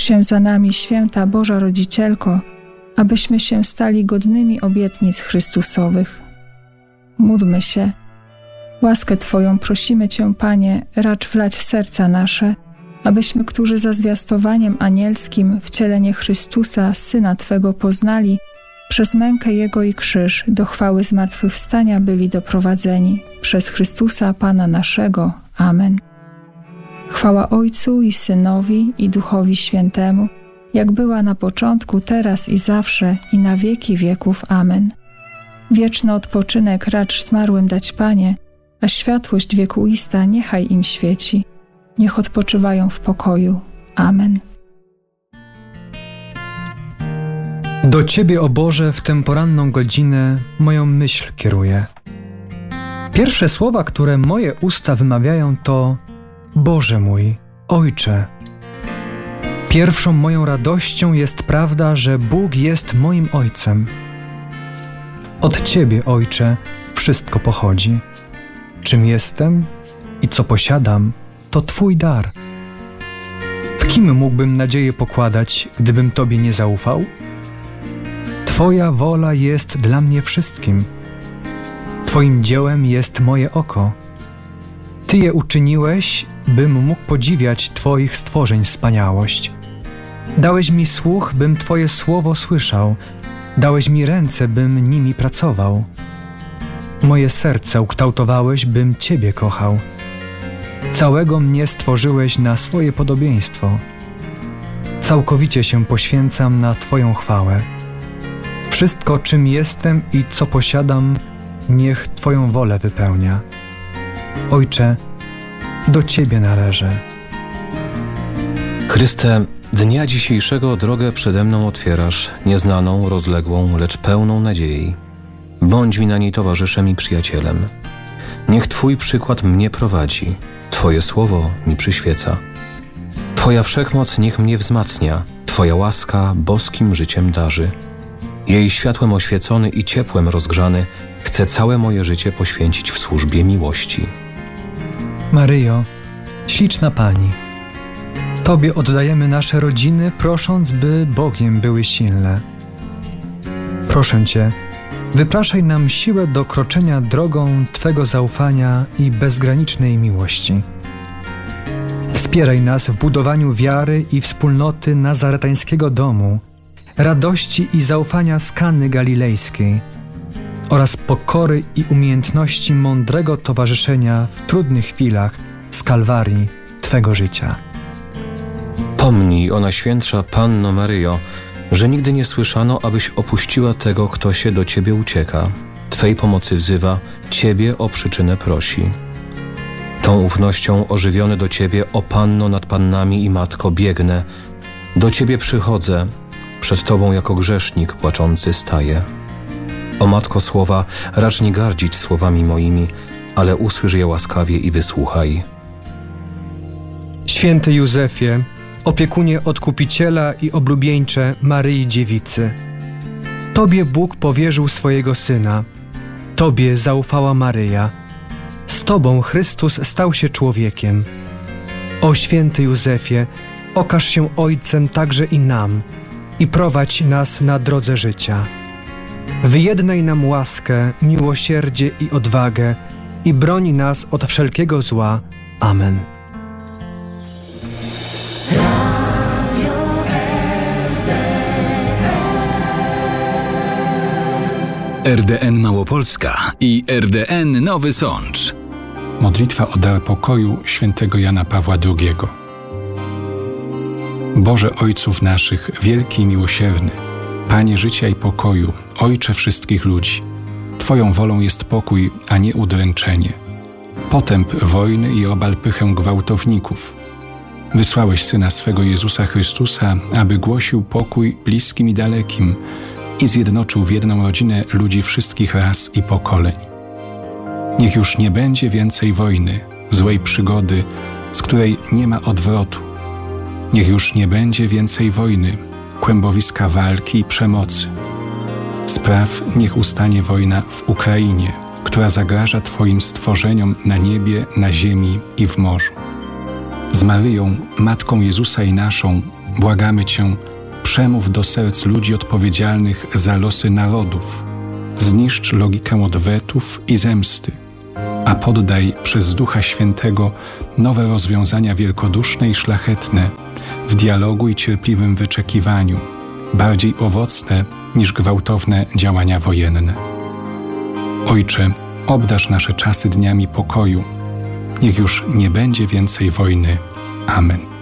się za nami, święta Boża Rodzicielko, abyśmy się stali godnymi obietnic Chrystusowych. Módlmy się. Łaskę Twoją prosimy Cię, Panie, racz wlać w serca nasze, abyśmy, którzy za zwiastowaniem anielskim wcielenie Chrystusa, Syna Twego, poznali, przez mękę Jego i krzyż do chwały zmartwychwstania byli doprowadzeni. Przez Chrystusa Pana naszego. Amen. Chwała Ojcu i Synowi i Duchowi Świętemu, jak była na początku, teraz i zawsze, i na wieki wieków. Amen. Wieczny odpoczynek racz zmarłym dać, Panie, a światłość wiekuista niechaj im świeci. Niech odpoczywają w pokoju. Amen. Do Ciebie, o Boże, w tę poranną godzinę moją myśl kieruję. Pierwsze słowa, które moje usta wymawiają, to Boże mój, Ojcze. Pierwszą moją radością jest prawda, że Bóg jest moim Ojcem. Od Ciebie, Ojcze, wszystko pochodzi. Czym jestem i co posiadam, to Twój dar. W kim mógłbym nadzieję pokładać, gdybym Tobie nie zaufał? Twoja wola jest dla mnie wszystkim. Twoim dziełem jest moje oko. Ty je uczyniłeś, bym mógł podziwiać Twoich stworzeń wspaniałość. Dałeś mi słuch, bym Twoje słowo słyszał. Dałeś mi ręce, bym nimi pracował. Moje serce ukształtowałeś, bym Ciebie kochał. Całego mnie stworzyłeś na swoje podobieństwo. Całkowicie się poświęcam na Twoją chwałę. Wszystko, czym jestem i co posiadam, niech Twoją wolę wypełnia. Ojcze, do Ciebie należę. Chryste, dnia dzisiejszego drogę przede mną otwierasz, nieznaną, rozległą, lecz pełną nadziei. Bądź mi na niej towarzyszem i przyjacielem. Niech Twój przykład mnie prowadzi, Twoje słowo mi przyświeca. Twoja wszechmoc niech mnie wzmacnia, Twoja łaska boskim życiem darzy. Jej światłem oświecony i ciepłem rozgrzany, chcę całe moje życie poświęcić w służbie miłości. Maryjo, śliczna Pani, Tobie oddajemy nasze rodziny, prosząc, by Bogiem były silne. Proszę Cię, wypraszaj nam siłę do kroczenia drogą Twego zaufania i bezgranicznej miłości. Wspieraj nas w budowaniu wiary i wspólnoty nazaretańskiego domu, radości i zaufania z Kany Galilejskiej oraz pokory i umiejętności mądrego towarzyszenia w trudnych chwilach z Kalwarii Twego życia. Pomnij, o Najświętsza Panno Maryjo, że nigdy nie słyszano, abyś opuściła tego, kto się do Ciebie ucieka. Twej pomocy wzywa, Ciebie o przyczynę prosi. Tą ufnością ożywiony do Ciebie, o Panno nad Pannami i Matko, biegnę. Do Ciebie przychodzę, przed Tobą jako grzesznik płaczący staję. O Matko Słowa, racz nie gardzić słowami moimi, ale usłysz je łaskawie i wysłuchaj. Święty Józefie, opiekunie Odkupiciela i oblubieńcze Maryi Dziewicy, Tobie Bóg powierzył swojego Syna, Tobie zaufała Maryja, z Tobą Chrystus stał się człowiekiem. O święty Józefie, okaż się Ojcem także i nam i prowadź nas na drodze życia. Wyjednaj nam łaskę, miłosierdzie i odwagę i broni nas od wszelkiego zła. Amen. RDN Małopolska i RDN Nowy Sącz. Modlitwa o dar pokoju świętego Jana Pawła II. Boże Ojców naszych, wielki i miłosierny, Panie życia i pokoju, Ojcze wszystkich ludzi, Twoją wolą jest pokój, a nie udręczenie, potęp wojny i obal pychę gwałtowników. Wysłałeś Syna swego Jezusa Chrystusa, aby głosił pokój bliskim i dalekim i zjednoczył w jedną rodzinę ludzi wszystkich ras i pokoleń. Niech już nie będzie więcej wojny, złej przygody, z której nie ma odwrotu. Niech już nie będzie więcej wojny, kłębowiska walki i przemocy. Spraw, niech ustanie wojna w Ukrainie, która zagraża Twoim stworzeniom na niebie, na ziemi i w morzu. Z Maryją, Matką Jezusa i naszą, błagamy Cię, przemów do serc ludzi odpowiedzialnych za losy narodów. Zniszcz logikę odwetów i zemsty, a poddaj przez Ducha Świętego nowe rozwiązania wielkoduszne i szlachetne w dialogu i cierpliwym wyczekiwaniu, bardziej owocne niż gwałtowne działania wojenne. Ojcze, obdarz nasze czasy dniami pokoju. Niech już nie będzie więcej wojny. Amen.